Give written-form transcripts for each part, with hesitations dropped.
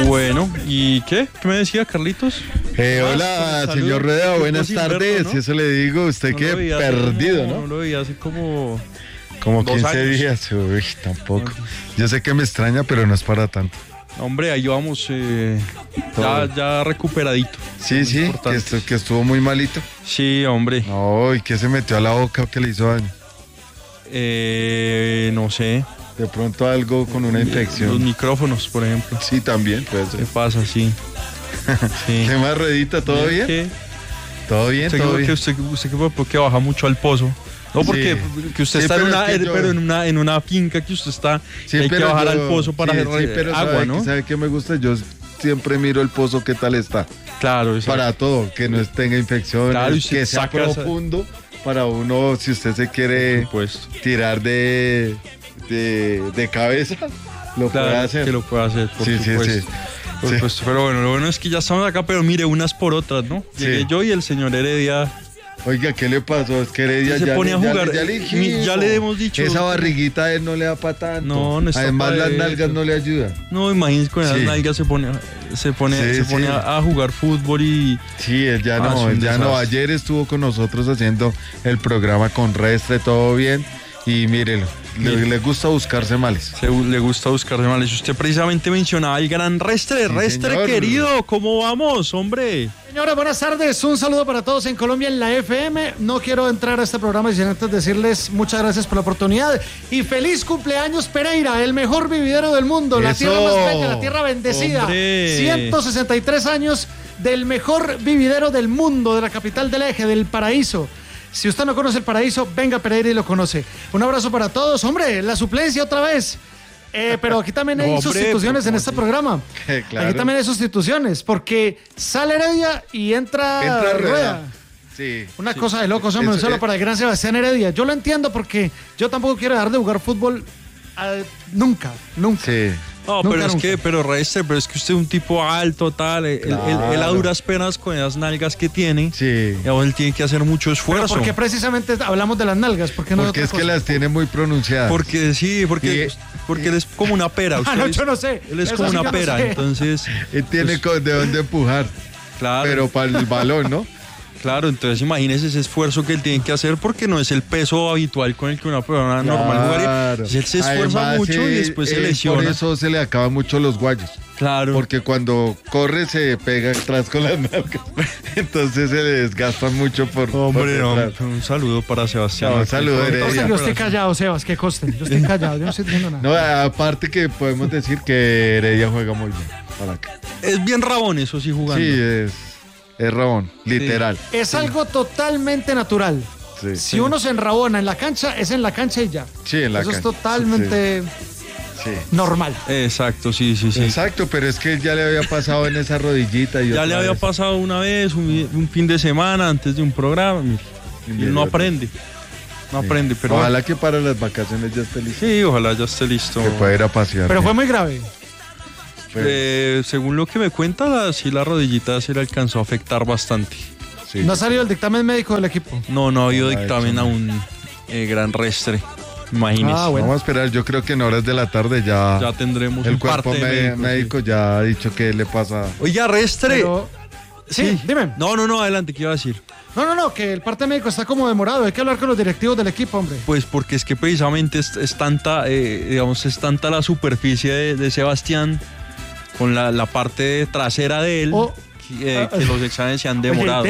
Bueno, ¿y qué? ¿Qué me decía, Carlitos? Hola, señor Rueda, buenas tardes. ¿No? Eso le digo, usted que perdido, ¿no? No lo veía hace como 15 días. Uy, tampoco. Yo sé que me extraña, pero no es para tanto. Hombre, ahí vamos ya recuperadito. Sí, que estuvo muy malito. Sí, hombre. Ay, ¿qué se metió a la boca o qué le hizo daño? No sé. De pronto algo con una infección. Los micrófonos, por ejemplo. Sí, también puede ser. ¿Qué pasa? Sí. ¿Qué más, Ruedita? ¿Todo bien? ¿Qué? ¿Todo bien? ¿Todo bien? Usted que baja mucho al pozo. No, porque que usted está en una finca que usted está, que hay que bajar al pozo para hacer agua, ¿no? ¿Sabe qué me gusta? Yo siempre miro el pozo, qué tal está. Claro, exacto. Para todo, que no tenga infecciones, claro, que sea profundo para uno, si usted se quiere tirar de cabeza, puede hacer. Que lo puede hacer, por supuesto. Sí. Pero bueno, lo bueno es que ya estamos acá, pero mire, unas por otras, ¿no? Llegué yo y el señor Heredia. Oiga, ¿qué le pasó? Es que Heredia se pone a jugar. Ya le hemos dicho. Esa barriguita a él no le da para tanto. No está. Además, las nalgas no le ayudan. No, imagínese con esas nalgas se pone a jugar fútbol y. Sí, él ya no. Ayer estuvo con nosotros haciendo el programa con Restre, todo bien. Y mírelo, le gusta buscarse males. Le gusta buscarse males. Usted precisamente mencionaba al gran Restre. Sí, Restre, señor. Querido, ¿cómo vamos, hombre? Señora, buenas tardes. Un saludo para todos en Colombia en la FM. No quiero entrar a este programa sin antes decirles muchas gracias por la oportunidad. Y feliz cumpleaños, Pereira, el mejor vividero del mundo. Eso. La tierra más bella, la tierra bendecida. Hombre. 163 años del mejor vividero del mundo, de la capital del eje, del paraíso. Si usted no conoce el paraíso, venga a Pereira y lo conoce. Un abrazo para todos. Hombre, la suplencia otra vez. Pero aquí también hay sustituciones en este programa. Claro. Aquí también hay sustituciones, porque sale Heredia y entra Rueda. Sí. Una cosa de locos, hombre, solo para el gran Sebastián Heredia. Yo lo entiendo porque yo tampoco quiero dejar de jugar fútbol nunca. Sí. No, pero es que usted es un tipo alto, tal, claro. Él a duras penas con esas nalgas que tiene, él tiene que hacer mucho esfuerzo. ¿Pero por qué precisamente hablamos de las nalgas? Porque es que las tiene muy pronunciadas. Porque él es como una pera. Yo no sé. Él es como una pera, entonces. Él tiene de dónde empujar. Claro. Pero para el balón, ¿no? Claro, entonces imagínese ese esfuerzo que él tiene que hacer porque no es el peso habitual con el que una persona normal jugaría. Él se esfuerza además, mucho y después se lesiona. Por eso se le acaban mucho los guayos. Claro. Porque cuando corre se pega atrás con las nalgas. Entonces se le desgastan mucho por... Hombre, un saludo para Sebastián. Un saludo, Heredia. Yo estoy callado, Sebas, que coste. Yo estoy callado, yo no estoy diciendo nada. No, aparte que podemos decir que Heredia juega muy bien. ¿Para qué? Es bien rabón, eso sí, jugando. Sí, es rabón, literal. Sí. Es algo totalmente natural. Sí, si uno se enrabona en la cancha, es en la cancha y ya. Sí, en la cancha. Eso es totalmente normal. Exacto, sí. Exacto, pero es que ya le había pasado en esa rodillita. Ya le había pasado una vez, un fin de semana antes de un programa. Y no aprende. No aprende, pero... Ojalá que para las vacaciones ya esté listo. Sí, ojalá ya esté listo. Que pueda ir a pasear. Pero fue muy grave. Según lo que me cuenta, la rodillita se le alcanzó a afectar bastante. Sí. ¿No ha salido el dictamen médico del equipo? No ha habido dictamen aún, gran Restre. Imagínese. Bueno. Vamos a esperar, yo creo que en horas de la tarde ya tendremos el cuerpo médico ya ha dicho que le pasa. Oiga, Restre. Pero... Sí, dime. No, adelante, ¿qué iba a decir? No, que el parte médico está como demorado, hay que hablar con los directivos del equipo, hombre. Pues porque es que precisamente es tanta la superficie de Sebastián con la parte trasera de él, que los exámenes se han demorado.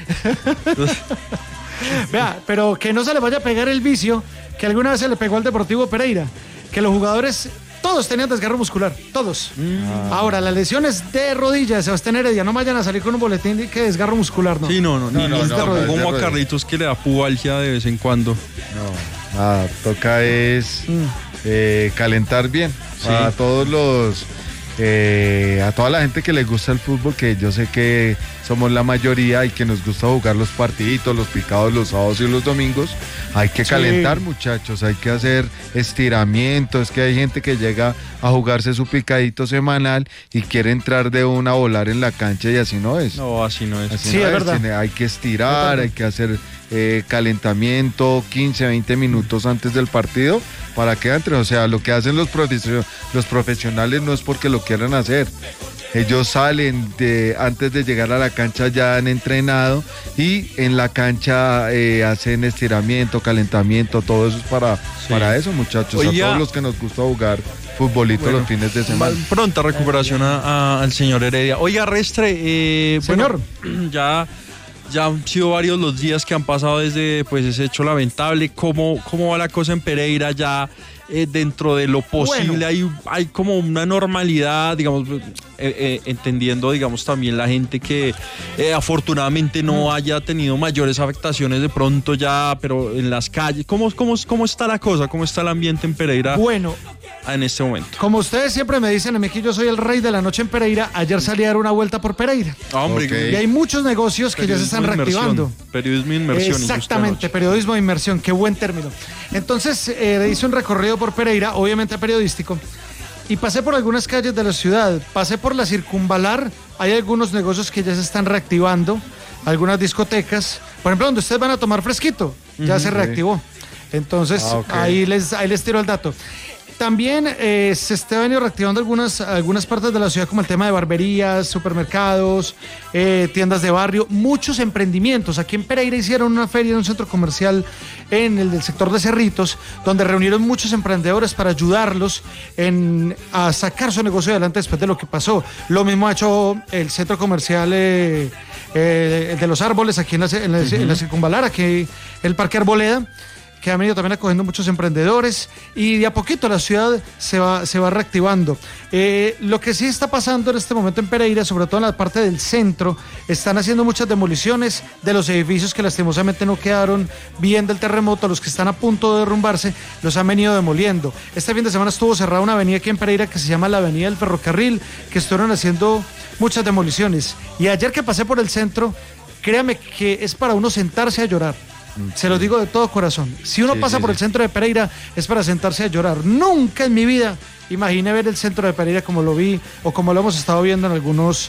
Vea, pero que no se le vaya a pegar el vicio que alguna vez se le pegó al Deportivo Pereira, que los jugadores todos tenían desgarro muscular, todos. Ahora, las lesiones de rodilla de Sebastián Heredia no vayan a salir con un boletín de que desgarro muscular, ¿no? Sí, no, como a Carlitos que le da pubalgia de vez en cuando. No, nada, toca calentar bien a todos los... a toda la gente que le gusta el fútbol, que yo sé que somos la mayoría y que nos gusta jugar los partiditos, los picados los sábados y los domingos, hay que calentar, muchachos, hay que hacer estiramientos. Es que hay gente que llega a jugarse su picadito semanal y quiere entrar de una a volar en la cancha y así no es. No, así no es. Así no es verdad. Hay que estirar, hay que hacer calentamiento 15, 20 minutos antes del partido para que entre. O sea, lo que hacen los profesionales no es porque lo quieran hacer, Ellos salen antes de llegar a la cancha ya han entrenado y en la cancha hacen estiramiento, calentamiento, todo eso es para eso, muchachos. Oiga, a todos los que nos gusta jugar futbolito los fines de semana. Pronta recuperación al señor Heredia. Oiga, Restre, señor, ya han sido varios los días que han pasado desde pues ese hecho lamentable. ¿Cómo va la cosa en Pereira ya? Dentro de lo posible hay como una normalidad, digamos, entendiendo, digamos, también la gente que afortunadamente no haya tenido mayores afectaciones de pronto ya, pero en las calles, ¿cómo está la cosa? ¿Cómo está el ambiente en Pereira? Bueno, en este momento. Como ustedes siempre me dicen a mí que yo soy el rey de la noche en Pereira, ayer salí a dar una vuelta por Pereira. Hombre, y hay muchos negocios que ya se están reactivando. Periodismo de inmersión. Exactamente, periodismo de inmersión, qué buen término. Entonces hice un recorrido por Pereira, obviamente periodístico, y pasé por algunas calles de la ciudad, pasé por la Circunvalar, hay algunos negocios que ya se están reactivando, algunas discotecas, por ejemplo, donde ustedes van a tomar fresquito, ya se reactivó. Entonces, ahí les tiro el dato. También se está venido reactivando algunas partes de la ciudad, como el tema de barberías, supermercados, tiendas de barrio, muchos emprendimientos. Aquí en Pereira hicieron una feria en un centro comercial en el del sector de Cerritos, donde reunieron muchos emprendedores para ayudarlos a sacar su negocio adelante después de lo que pasó. Lo mismo ha hecho el centro comercial de los Árboles, aquí en la Circunvalar, aquí el Parque Arboleda, que han venido también acogiendo muchos emprendedores, y de a poquito la ciudad se va reactivando. Lo que sí está pasando en este momento en Pereira, sobre todo en la parte del centro, están haciendo muchas demoliciones de los edificios que lastimosamente no quedaron bien del terremoto. Los que están a punto de derrumbarse los han venido demoliendo. Este fin de semana estuvo cerrada una avenida aquí en Pereira que se llama la Avenida del Ferrocarril, que estuvieron haciendo muchas demoliciones. Y ayer que pasé por el centro, créame que es para uno sentarse a llorar. Se lo digo de todo corazón. Si uno pasa por el centro de Pereira, es para sentarse a llorar. Nunca en mi vida imaginé ver el centro de Pereira como lo vi o como lo hemos estado viendo en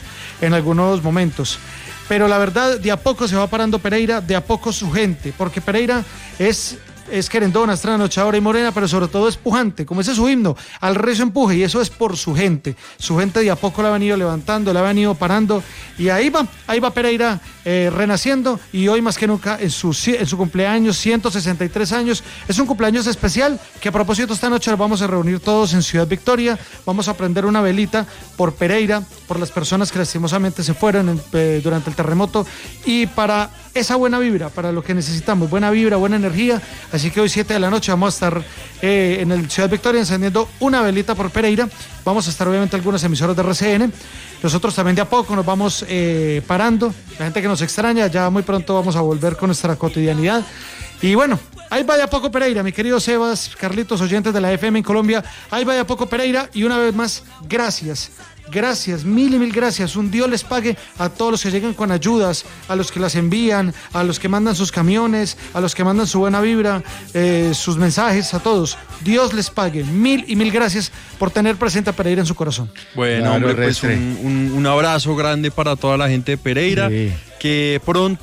algunos momentos. Pero la verdad, de a poco se va parando Pereira, de a poco su gente, porque Pereira es querendona, estrella, nochadora y morena, pero sobre todo es pujante, como ese es su himno, al rezo empuje, y eso es por su gente. Su gente de a poco la ha venido levantando, la ha venido parando, y ahí va Pereira renaciendo, y hoy más que nunca en su cumpleaños, 163 años, es un cumpleaños especial, que a propósito esta noche nos vamos a reunir todos en Ciudad Victoria, vamos a prender una velita por Pereira, por las personas que lastimosamente se fueron durante el terremoto, y para esa buena vibra, para lo que necesitamos, buena vibra, buena energía. Así que hoy 7 de la noche vamos a estar en el Ciudad Victoria encendiendo una velita por Pereira. Vamos a estar obviamente algunas emisoras de RCN. Nosotros también de a poco nos vamos parando. La gente que nos extraña, ya muy pronto vamos a volver con nuestra cotidianidad. Y bueno, ahí va de a poco Pereira, mi querido Sebas, Carlitos, oyentes de la FM en Colombia. Ahí va de a poco Pereira, y una vez más, gracias. Gracias, mil y mil gracias. Un Dios les pague a todos los que llegan con ayudas, a los que las envían, a los que mandan sus camiones, a los que mandan su buena vibra, sus mensajes, a todos. Dios les pague. Mil y mil gracias por tener presente a Pereira en su corazón. Bueno, claro, hombre, pues un abrazo grande para toda la gente de Pereira. Sí. Que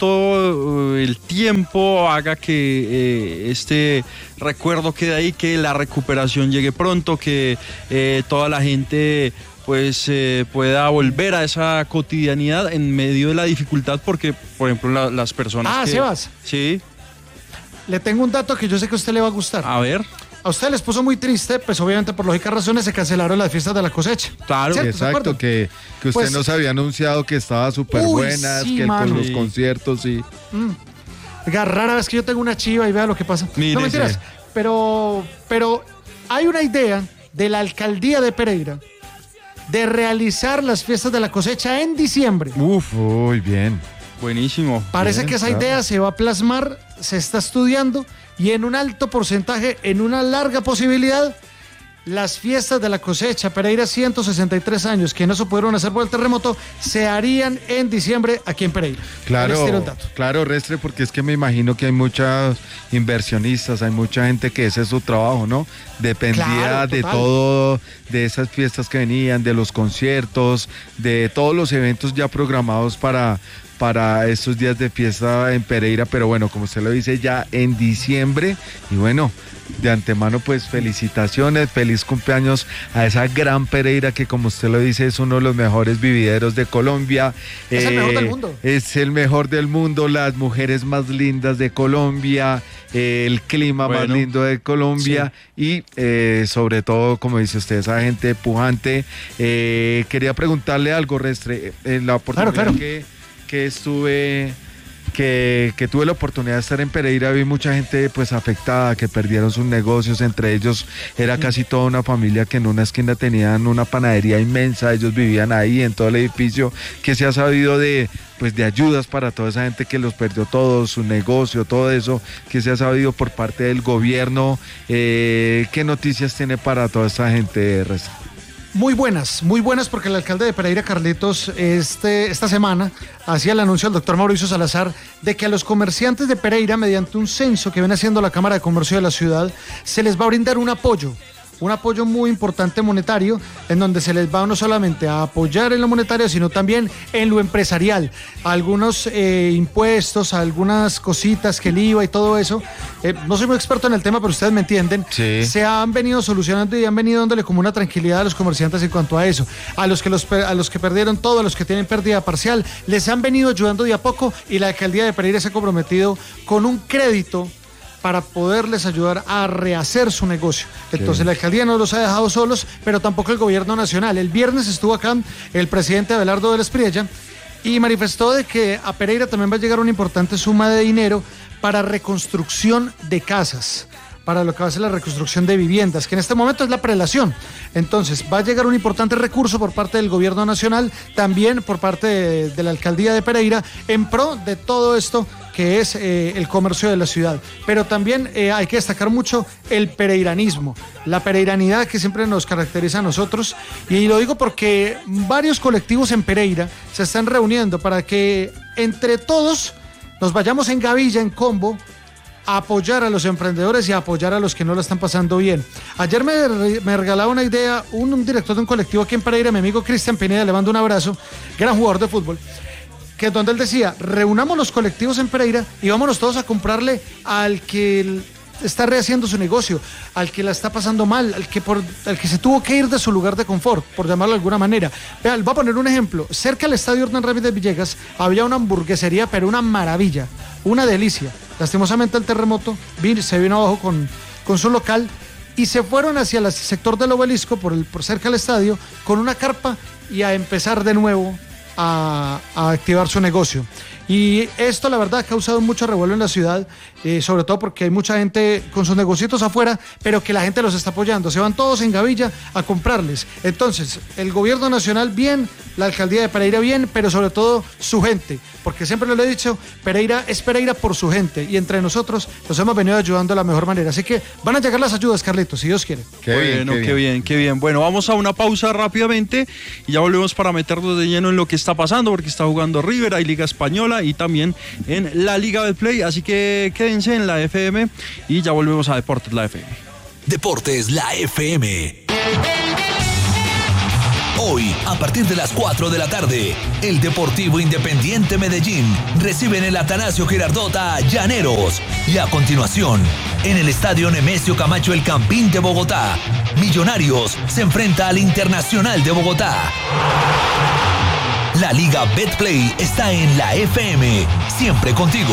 pronto el tiempo haga que este recuerdo quede ahí, que la recuperación llegue pronto, que toda la gente pues pueda volver a esa cotidianidad en medio de la dificultad, porque, por ejemplo, las personas Sebas. Sí. Le tengo un dato que yo sé que a usted le va a gustar. A ver. A usted les puso muy triste, pues obviamente por lógicas razones se cancelaron las fiestas de la cosecha. Claro, exacto, que usted pues, nos había anunciado que estaba súper buenas, sí, que con los conciertos y... Rara vez que yo tengo una chiva y vea lo que pasa. Mírese. No mentiras, pero hay una idea de la alcaldía de Pereira de realizar las fiestas de la cosecha en diciembre. Uy, bien. Buenísimo. Parece que esa idea se va a plasmar, se está estudiando, y en un alto porcentaje, en una larga posibilidad, las fiestas de la cosecha Pereira 163 años que no se pudieron hacer por el terremoto se harían en diciembre aquí en Pereira. Claro, Restre, porque es que me imagino que hay muchos inversionistas, hay mucha gente que ese es su trabajo, ¿no? Dependía de todo, de esas fiestas que venían, de los conciertos, de todos los eventos ya programados para para estos días de fiesta en Pereira, pero bueno, como usted lo dice, ya en diciembre. Y bueno, de antemano pues felicitaciones, feliz cumpleaños a esa gran Pereira que, como usted lo dice, es uno de los mejores vivideros de Colombia. Es el mejor del mundo. Es el mejor del mundo, las mujeres más lindas de Colombia, el clima más lindo de Colombia, sí. Y sobre todo, como dice usted, esa gente pujante. Quería preguntarle algo, Restre, en la oportunidad claro. que estuve... Que tuve la oportunidad de estar en Pereira, vi mucha gente pues afectada, que perdieron sus negocios, entre ellos era casi toda una familia que en una esquina tenían una panadería inmensa, ellos vivían ahí en todo el edificio. ¿Qué se ha sabido de ayudas para toda esa gente que los perdió todo, su negocio, todo eso? ¿Qué se ha sabido por parte del gobierno? ¿Qué noticias tiene para toda esa gente, Resta? Muy buenas porque el alcalde de Pereira, Carlitos, esta semana hacía el anuncio al doctor Mauricio Salazar de que a los comerciantes de Pereira, mediante un censo que viene haciendo la Cámara de Comercio de la ciudad, se les va a brindar un apoyo muy importante monetario, en donde se les va no solamente a apoyar en lo monetario, sino también en lo empresarial. Algunos impuestos, algunas cositas que el IVA y todo eso, no soy muy experto en el tema, pero ustedes me entienden, sí. Se han venido solucionando y han venido dándole como una tranquilidad a los comerciantes en cuanto a eso. A los que perdieron todo, a los que tienen pérdida parcial, les han venido ayudando de a poco, y la alcaldía de Pereira se ha comprometido con un crédito para poderles ayudar a rehacer su negocio. Entonces la alcaldía no los ha dejado solos, pero tampoco el gobierno nacional. El viernes estuvo acá el presidente Abelardo Vélez Priella y manifestó de que a Pereira también va a llegar una importante suma de dinero para reconstrucción de casas, para lo que va a ser la reconstrucción de viviendas, que en este momento es la prelación. Entonces va a llegar un importante recurso por parte del gobierno nacional, también por parte de la alcaldía de Pereira, en pro de todo esto que es el comercio de la ciudad. Pero también hay que destacar mucho el pereiranismo, la pereiranidad que siempre nos caracteriza a nosotros, y lo digo porque varios colectivos en Pereira se están reuniendo para que entre todos nos vayamos en gavilla, en combo, a apoyar a los emprendedores y a apoyar a los que no la están pasando bien. Ayer me regalaba una idea un director de un colectivo aquí en Pereira, mi amigo Cristian Pineda, le mando un abrazo, gran jugador de fútbol, que es donde él decía, reunamos los colectivos en Pereira y vámonos todos a comprarle al que está rehaciendo su negocio, al que la está pasando mal, al que se tuvo que ir de su lugar de confort, por llamarlo de alguna manera. Vean, voy a poner un ejemplo. Cerca del estadio Hernán Ramírez Villegas había una hamburguesería, pero una maravilla, una delicia. Lastimosamente el terremoto se vino abajo con su local y se fueron hacia el sector del Obelisco, por cerca del estadio, con una carpa y a empezar de nuevo a activar su negocio. Y esto, la verdad, ha causado mucho revuelo en la ciudad, sobre todo porque hay mucha gente con sus negocios afuera, pero que la gente los está apoyando. Se van todos en gavilla a comprarles. Entonces, el gobierno nacional bien, la alcaldía de Pereira bien, pero sobre todo su gente. Porque siempre lo he dicho, Pereira es Pereira por su gente. Y entre nosotros nos hemos venido ayudando de la mejor manera. Así que van a llegar las ayudas, Carlitos, si Dios quiere. Qué bien. Bueno, vamos a una pausa rápidamente y ya volvemos para meternos de lleno en lo que está pasando, porque está jugando River, hay Liga Española y también en la Liga Betplay, así que quédense en la FM y ya volvemos a Deportes La FM. Deportes La FM. Hoy, a partir de las 4 de la tarde, el Deportivo Independiente Medellín recibe en el Atanasio Girardot a Llaneros. Y a continuación, en el Estadio Nemesio Camacho El Campín de Bogotá, Millonarios se enfrenta al Internacional de Bogotá. La Liga Betplay está en la FM, siempre contigo.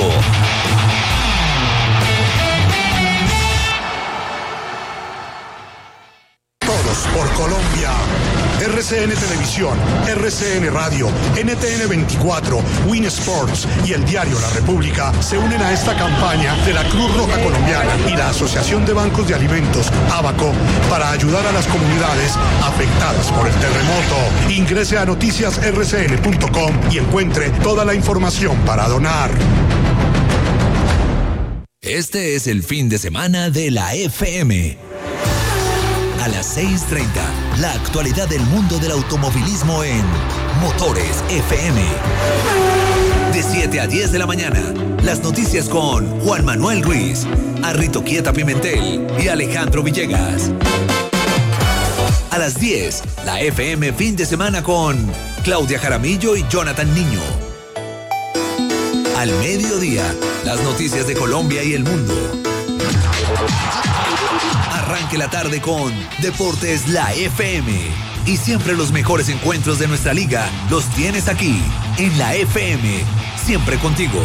Todos por Colombia. RCN Televisión, RCN Radio, NTN 24, Win Sports y el diario La República se unen a esta campaña de la Cruz Roja Colombiana y la Asociación de Bancos de Alimentos, ABACO, para ayudar a las comunidades afectadas por el terremoto. Ingrese a noticiasrcn.com y encuentre toda la información para donar. Este es el fin de semana de la FM. A las 6:30, la actualidad del mundo del automovilismo en Motores FM. De 7 a 10 de la mañana, las noticias con Juan Manuel Ruiz, Arrito Quieta Pimentel y Alejandro Villegas. A las 10, la FM fin de semana con Claudia Jaramillo y Jonathan Niño. Al mediodía, las noticias de Colombia y el mundo. Arranque la tarde con Deportes La FM. Y siempre los mejores encuentros de nuestra liga los tienes aquí, en La FM. Siempre contigo.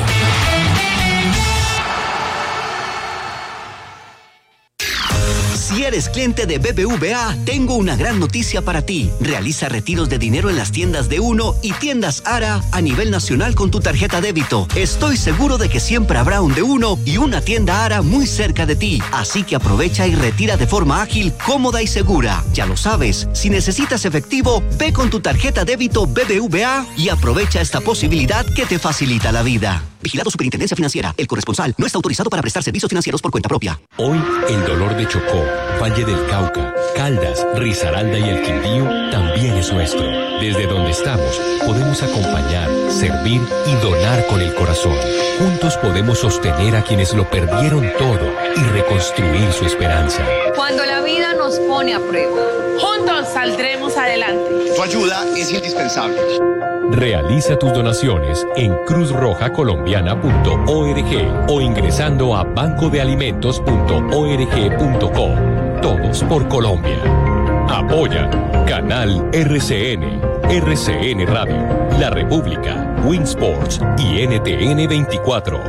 Si eres cliente de BBVA, tengo una gran noticia para ti. Realiza retiros de dinero en las tiendas de Uno y tiendas Ara a nivel nacional con tu tarjeta débito. Estoy seguro de que siempre habrá un de Uno y una tienda Ara muy cerca de ti. Así que aprovecha y retira de forma ágil, cómoda y segura. Ya lo sabes, si necesitas efectivo, ve con tu tarjeta débito BBVA y aprovecha esta posibilidad que te facilita la vida. Vigilado Superintendencia Financiera. El corresponsal no está autorizado para prestar servicios financieros por cuenta propia. Hoy, el dolor de Chocó, Valle del Cauca, Caldas, Risaralda y el Quindío también es nuestro. Desde donde estamos, podemos acompañar, servir y donar con el corazón. Juntos podemos sostener a quienes lo perdieron todo y reconstruir su esperanza. Cuando la vida nos pone a prueba, juntos saldremos adelante. Tu ayuda es indispensable. Realiza tus donaciones en cruzrojacolombiana.org o ingresando a bancodealimentos.org.co. Todos por Colombia. Apoya Canal RCN, RCN Radio, La República, Winsports y NTN 24.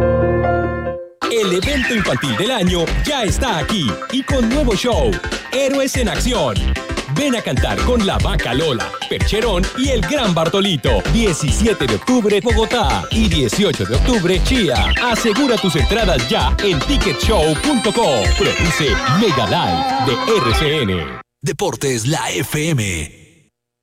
El evento infantil del año ya está aquí y con nuevo show, Héroes en Acción. Ven a cantar con La Vaca Lola, Percherón y el Gran Bartolito. 17 de octubre, Bogotá. Y 18 de octubre, Chía. Asegura tus entradas ya en ticketshow.co. Produce Mega Live de RCN. Deportes La FM.